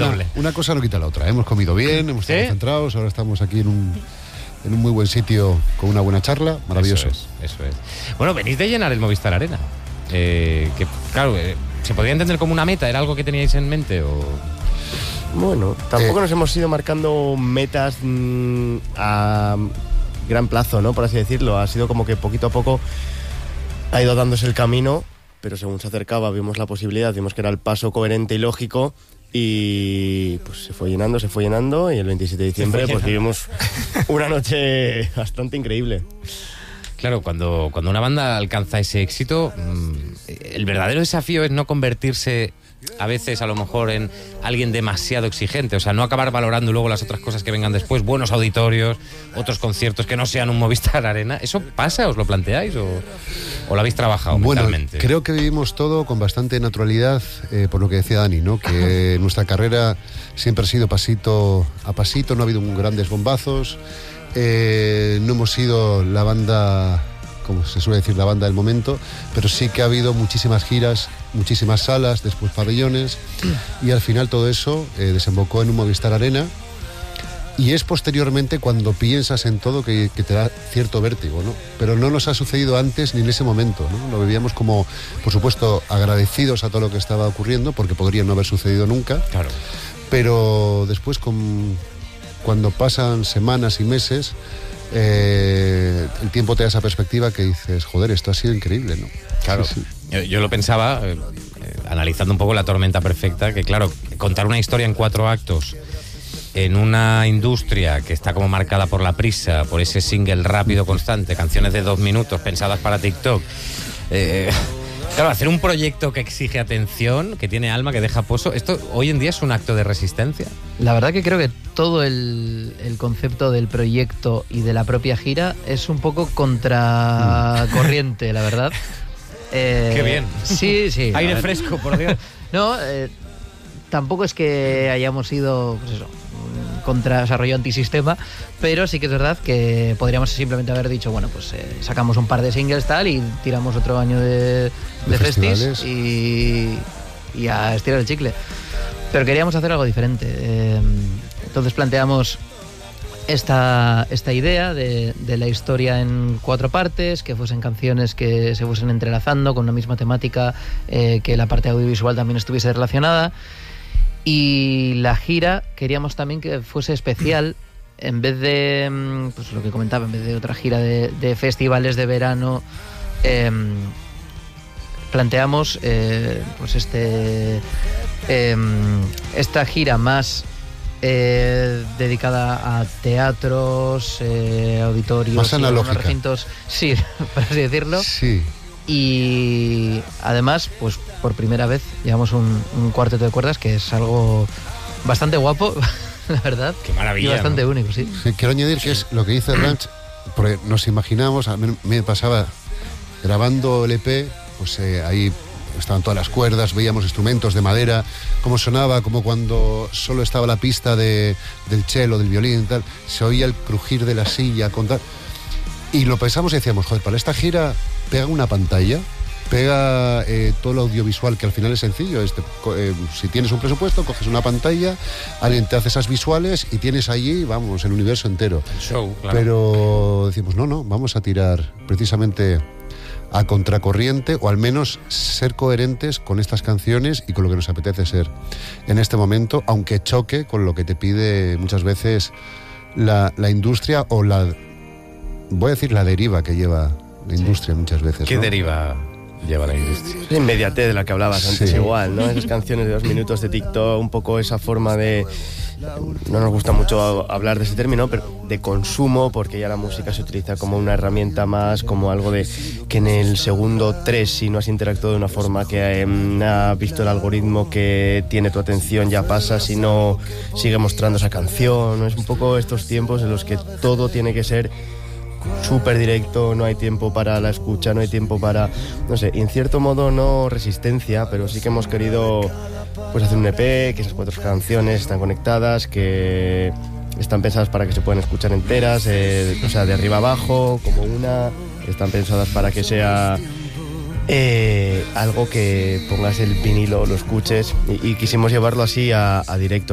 Una cosa no quita la otra. Hemos comido bien, hemos estado concentrados, ahora estamos aquí en un muy buen sitio con una buena charla, maravilloso. Eso es. Bueno, venís de llenar el Movistar Arena. Que claro, ¿se podría entender como una meta? ¿Era algo que teníais en mente o...? Bueno, tampoco nos hemos ido marcando metas a gran plazo, ¿no? Por así decirlo. Ha sido como que poquito a poco ha ido dándose el camino, pero según se acercaba vimos la posibilidad, vimos que era el paso coherente y lógico, y pues se fue llenando, y el 27 de diciembre pues vivimos una noche bastante increíble. Claro, cuando una banda alcanza ese éxito, el verdadero desafío es no convertirse a veces a lo mejor en alguien demasiado exigente, o sea, no acabar valorando luego las otras cosas que vengan después, buenos auditorios, otros conciertos que no sean un Movistar Arena. ¿Eso pasa? ¿Os lo planteáis o lo habéis trabajado mentalmente? Creo que vivimos todo con bastante naturalidad, por lo que decía Dani, ¿no? Que nuestra carrera siempre ha sido pasito a pasito, no ha habido grandes bombazos, no hemos sido la banda, como se suele decir, la banda del momento, pero sí que ha habido muchísimas giras, muchísimas salas, después pabellones, y al final todo eso desembocó en un Movistar Arena, y es posteriormente cuando piensas en todo que te da cierto vértigo, ¿no? Pero no nos ha sucedido antes ni en ese momento, ¿no? Lo vivíamos como, por supuesto, agradecidos a todo lo que estaba ocurriendo, porque podría no haber sucedido nunca, claro. Pero después, cuando pasan semanas y meses, el tiempo te da esa perspectiva que dices, joder, esto ha sido increíble, ¿no? Claro, sí. Yo lo pensaba, analizando un poco La Tormenta Perfecta, que claro, contar una historia en 4 actos en una industria que está como marcada por la prisa, por ese single rápido constante, canciones de 2 minutos pensadas para TikTok, claro, hacer un proyecto que exige atención, que tiene alma, que deja pozo, ¿esto hoy en día es un acto de resistencia? La verdad que creo que todo el concepto del proyecto y de la propia gira es un poco contracorriente, la verdad. Qué bien. Sí. Aire fresco, por Dios. No, tampoco es que hayamos ido, pues eso, contra desarrollo antisistema, pero sí que es verdad que podríamos simplemente haber dicho, bueno, pues sacamos un par de singles tal y tiramos otro año de festis y a estirar el chicle. Pero queríamos hacer algo diferente. Entonces planteamos esta idea de la historia en 4 partes, que fuesen canciones que se fuesen entrelazando con una misma temática, que la parte audiovisual también estuviese relacionada. Y la gira queríamos también que fuese especial, en vez de, pues lo que comentaba, en vez de otra gira de festivales de verano, planteamos pues esta gira más dedicada a teatros, auditorios, más analógica, recintos, sí, por así decirlo. Sí. Y además, pues por primera vez llevamos un cuarteto de cuerdas, que es algo bastante guapo, la verdad. Qué maravilla. Y bastante, ¿no?, único, sí. Sí, quiero añadir que es lo que dice Ranch, porque nos imaginamos, a mí me pasaba grabando el EP, pues ahí estaban todas las cuerdas, veíamos instrumentos de madera, cómo sonaba, como cuando solo estaba la pista del cello, del violín y tal, se oía el crujir de la silla, y lo pensamos y decíamos, joder, para esta gira pega una pantalla, pega todo lo audiovisual, que al final es sencillo. Si tienes un presupuesto, coges una pantalla, alguien te hace esas visuales y tienes allí, vamos, el universo entero. El show, claro. Pero decimos, no, vamos a tirar precisamente a contracorriente, o al menos ser coherentes con estas canciones y con lo que nos apetece ser en este momento, aunque choque con lo que te pide muchas veces la industria, o voy a decir la deriva que lleva la industria muchas veces. ¿Qué ¿no? deriva lleva la industria? La inmediatez de la que hablabas antes, Sí. igual, ¿no? Esas canciones de 2 minutos de TikTok, un poco esa forma de... No nos gusta mucho hablar de ese término, pero de consumo, porque ya la música se utiliza como una herramienta más, como algo de que en el segundo 3, si no has interactuado de una forma que ha visto el algoritmo que tiene tu atención, ya pasa, si no sigue mostrando esa canción, ¿no? Es un poco estos tiempos en los que todo tiene que ser súper directo, no hay tiempo para la escucha, no hay tiempo para, no sé, en cierto modo no resistencia, pero sí que hemos querido pues hacer un EP, que esas 4 canciones están conectadas, que están pensadas para que se puedan escuchar enteras, o sea, de arriba abajo, como una, están pensadas para que sea algo que pongas el vinilo, lo escuches, y quisimos llevarlo así a directo.